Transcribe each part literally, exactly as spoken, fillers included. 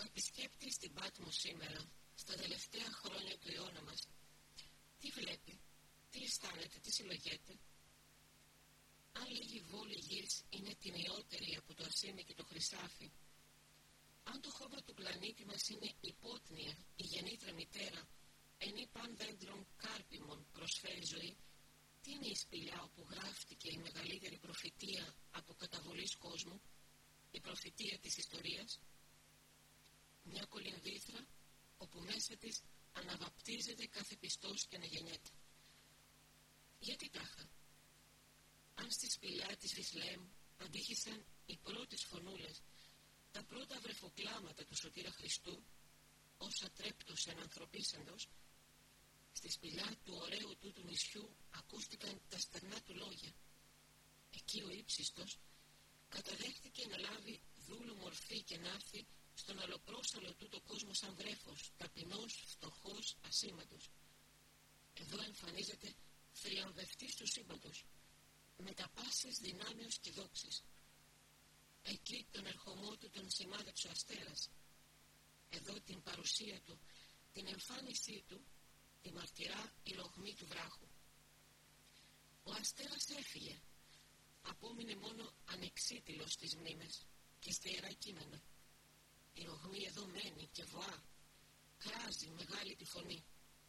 Ο επισκέπτης στην Πάτμο σήμερα, στα τελευταία χρόνια του αιώνα μας, τι βλέπει, τι αισθάνεται, τι συλλογέται? Αν λέγει η βόλη γης είναι τιμιότερη από το ασίμι και το χρυσάφι, αν το χώμα του πλανήτη μας είναι υπότνια, η γεννήτρα μητέρα, ενή παν δέντρων κάρπιμων προσφέρει ζωή, τι είναι η σπηλιά όπου γράφτηκε η μεγαλύτερη προφητεία από καταβολής κόσμου, η προφητεία της ιστορίας? Μια κολυμβήθρα όπου μέσα της αναβαπτίζεται κάθε πιστός και αναγεννιέται. Γιατί τάχα? Αν στη σπηλιά της Βηθλεέμ αντίχησαν οι πρώτες φωνούλες, τα πρώτα βρεφοκλάματα του Σωτήρα Χριστού, όσα τρέπτωσαν ανθρωπίσαντος, στη σπηλιά του ωραίου τούτου νησιού ακούστηκαν τα στερνά του λόγια. Εκεί ο ύψιστος καταδέχτηκε να λάβει δούλου μορφή και να έρθει στον αλλοπρόσαλο τούτο κόσμο σαν βρέφος, ταπεινός, φτωχός, ασήμαντος. Εδώ εμφανίζεται θριαμβευτής του σύμπαντος, με τα πάσης δυνάμεως και δόξης. Εκεί τον ερχομό του τον σημάδεψε ο αστέρας. Εδώ την παρουσία του, την εμφάνισή του, τη μαρτυρά η λογμή του βράχου. Ο αστέρας έφυγε, απόμεινε μόνο ανεξίτηλος στις μνήμες και στα ιερά κείμενα. Η λογμή εδώ μένει και βοά, κράζει μεγάλη τη φωνή.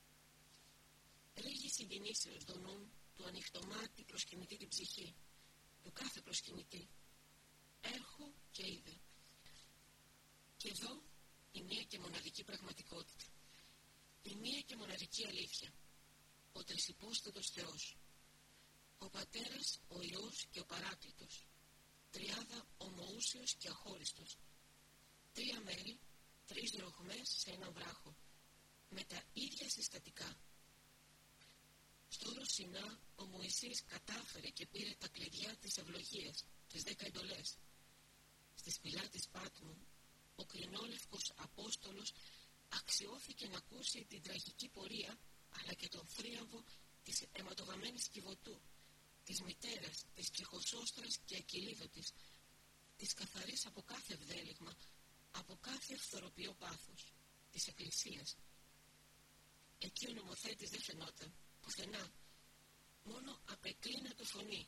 Ρίγη συγκινήσεως δονούν του ανοιχτομάτι προσκυνητή την ψυχή, του κάθε προσκυνητή. Έρχο και είδε. Και εδώ η μία και μοναδική πραγματικότητα, η μία και μοναδική αλήθεια, ο τρισυπόστατος Θεός, ο Πατέρας, ο Υιός και ο Παράκλητος, τριάδα ομοούσιος και αχώριστος, τρία μέρη, τρεις ρογμές σε έναν βράχο, με τα ίδια συστατικά. Στο όρος Σινά ο Μωυσής κατάφερε και πήρε τα κλειδιά της ευλογίας, τις δέκα εντολές. Στη σπηλιά της Πάτμου ο κρινόλευκος Απόστολος αξιώθηκε να ακούσει την τραγική πορεία αλλά και τον θρίαμβο της αιματογαμμένης Κιβωτού, της μητέρας, της ψυχοσώστρας και ακυλίδωτης, της καθαρής από κάθε ευδέλιγμα, από κάθε ευθοροποιό πάθος, της Εκκλησίας. Εκεί ο νομοθέτης δεν φαινόταν πουθενά, μόνο απεκλίνατο φωνή.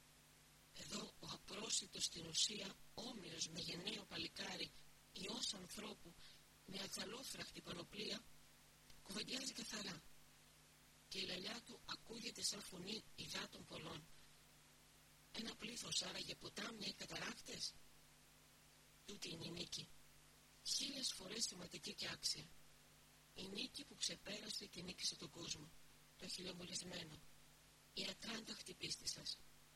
Εδώ ο απρόσιτος στην ουσία, όμοιος με γενναίο παλικάρι, Υιός ανθρώπου, με ατζαλόφραχτη πανοπλία, κουβεντιάζει καθαρά και η λαλιά του ακούγεται σαν φωνή υδάτων πολλών. Ένα πλήθος άραγε ποτάμια ή καταράκτες? Τούτη είναι η νίκη, χίλιες φορές σημαντική και άξια. Η νίκη που ξεπέρασε και νίκησε τον κόσμο, το χιλιομολυσμένο, η ατράνταχτη πίστη σας.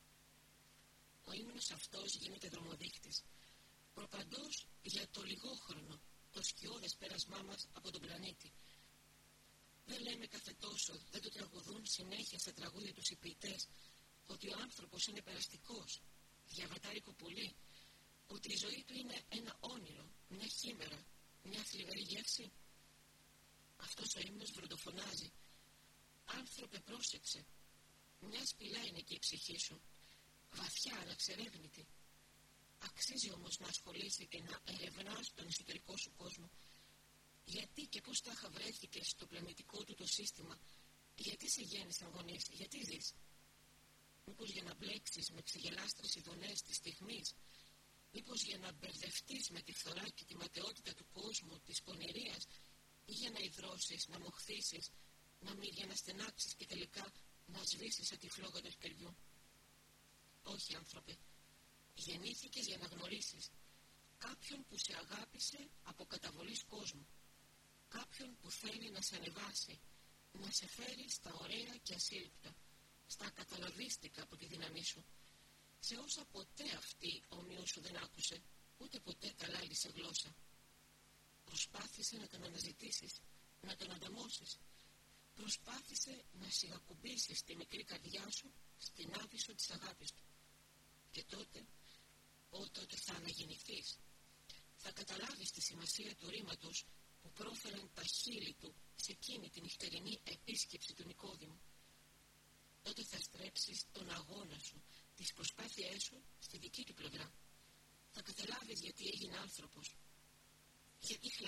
Ο ύμνος αυτός γίνεται δρομοδείκτης, προπαντός για το λιγόχρονο, το σκιώδες πέρασμά μας από τον πλανήτη. Δεν λέμε κάθε τόσο, δεν το τραγουδούν συνέχεια στα τραγούδια τους οι ποιητές, ότι ο άνθρωπος είναι περαστικός, διαβατάρικο πουλί, ότι η ζωή του είναι ένα όνειρο, μια χήμερα, μια θλιβερή γεύση. Αυτός ο ύμνος βροντοφωνάζει. Άνθρωπε, πρόσεξε, μια σπηλιά είναι εκεί η ψυχή σου, βαθιά, αναξερεύνητη. Αξίζει όμως να ασχολείσαι και να ερευνάς τον εσωτερικό σου κόσμο. Γιατί και πώς τάχα βρέθηκες στο πλανητικό του το σύστημα, γιατί σε γέννησαν γονείς, γιατί ζεις? Μήπως για να μπλέξεις με ξεγελάστρες ειδονές της στιγμής, μήπως για να μπερδευτείς με τη φθορά και τη ματαιότητα του κόσμου, της πονηρίας, ή για να υδρώσεις, να μοχθήσεις, να μην για να στενάξεις και τελικά να σβήσεις σαν τη φλόγα του ευκαιριού? Όχι, άνθρωπε, γεννήθηκες για να γνωρίσεις κάποιον που σε αγάπησε από καταβολής κόσμου, κάποιον που θέλει να σε ανεβάσει, να σε φέρει στα ωραία και ασύλληπτα, στα ακαταλαβίστικα από τη δύναμή σου, σε όσα ποτέ αυτή ομοίου σου δεν άκουσε, ούτε ποτέ ταλάλησε γλώσσα. Προσπάθησε να τον αναζητήσεις, να τον ανταμώσεις. Προσπάθησε να σιγακουμπήσεις τη μικρή καρδιά σου στην άβυσσο της αγάπης του. Και τότε, ό, τότε θα αναγεννηθείς. Θα καταλάβεις τη σημασία του ρήματος που πρόφεραν τα χείλη του σε εκείνη τη νυχτερινή επίσκεψη του Νικόδημου. Τότε θα στρέψεις τον αγώνα σου, τις προσπάθειές σου στη δική του πλευρά. Θα καταλάβεις γιατί έγινε άνθρωπος, γιατί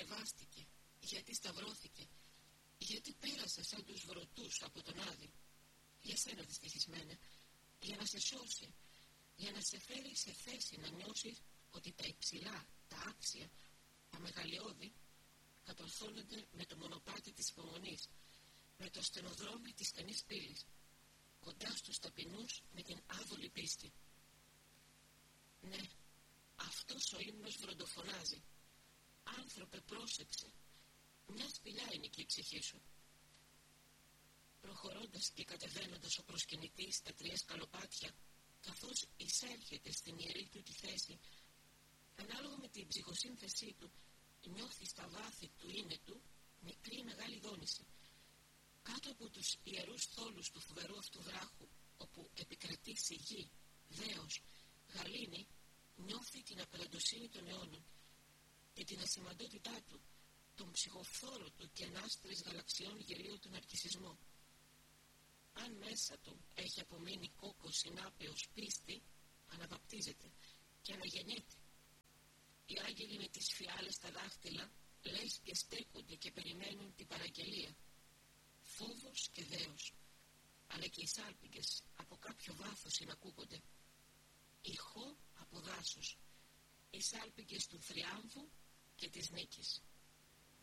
γιατί σταυρώθηκε, γιατί πέρασε σαν τους βρωτούς από τον Άδη, για σένα δυστυχισμένε, για να σε σώσει, για να σε φέρει σε θέση να νιώσεις ότι τα υψηλά, τα άξια, τα μεγαλειώδη κατορθώνονται με το μονοπάτι της υπομονής, με το στενοδρόμι της στενής πύλης, κοντά στους ταπεινούς με την άβολη πίστη. Ναι, αυτός ο ύμνος βροντοφωνάζει. Άνθρωπε, πρόσεξε, μια σπηλιά είναι εκεί η ψυχή σου. Προχωρώντας και κατεβαίνοντας ο προσκυνητής τα τρία σκαλοπάτια, καθώς εισέρχεται στην ιερή του τη θέση, ανάλογα με την ψυχοσύνθεσή του, νιώθει στα βάθη του είναι του μικρή μεγάλη δόνηση. Κάτω από τους ιερούς θόλους του φοβερού αυτού βράχου, όπου επικρατεί σιγή, δέος, γαλήνη, νιώθει την απελαντοσύνη των αιώνων και την ασημαντότητά του, τον ψυχοφθόρο του και ανάστρες γαλαξιών γυρίω τον αρκισισμό. Αν μέσα του έχει απομείνει κόκκος συνάπεως πίστη, αναβαπτίζεται και αναγεννιέται. Οι άγγελοι με τις φιάλες στα δάχτυλα λες και στέκονται και περιμένουν την παραγγελία. Φόβος και δέος, αλλά και οι σάλπιγγες από κάποιο βάθος συνακούγονται. Ηχό από δάσος, οι σάλπιγγες του θριάμβου και της νίκης.